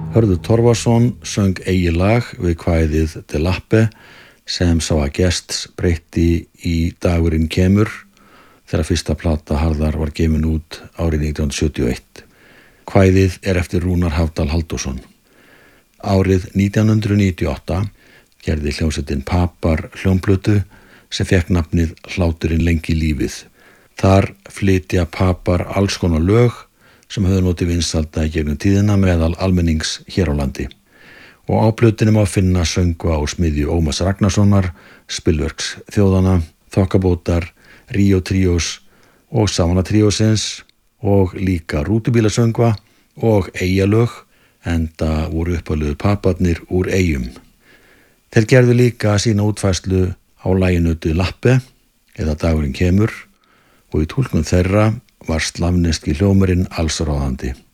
Hörður Torfason söng eigi lag við kvæðið De Lappe sem sá að gests breytti í Dagurinn kemur þegar fyrsta plata Harðar var gefin út árið 1971. Kvæðið eftir Rúnar Hafdal Halldórsson. Árið 1998 gerði hljómsveitin Papar hljómplötu sem fékk nafnið Hláturinn lengi lífið. Þar flytja Papar alls konar lög sem höfðu notið vinsælda í gegnum tíðina meðal almennings hér á landi. Og á plötunni má finna söngva á smiðju Ómars Ragnarssonar, spilverks þjóðana, þokkabótar, Ríó tríós og Savanna tríósins og líka rútubílasöngva og eyjalög, enda voru upphaflegu Paparnir úr eyjum. Þeir gerðu líka sína útfærslu á laginu De Lappe eða Dagurinn kemur og í túlkun þeirra var slavneski hljómurinn allsráðandi.